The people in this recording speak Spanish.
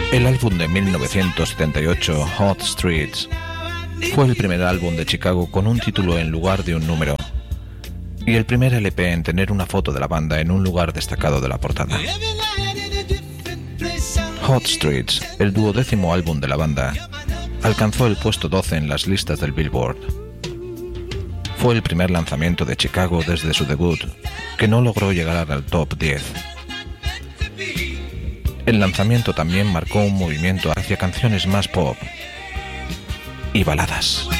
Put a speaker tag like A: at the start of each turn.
A: El álbum de 1978, Hot Streets, fue el primer álbum de Chicago con un título en lugar de un número, y el primer LP en tener una foto de la banda en un lugar destacado de la portada. Hot Streets, el 12º álbum de la banda, alcanzó el puesto 12 en las listas del Billboard. Fue el primer lanzamiento de Chicago desde su debut, que no logró llegar al top 10. El lanzamiento también marcó un movimiento hacia canciones más pop y baladas.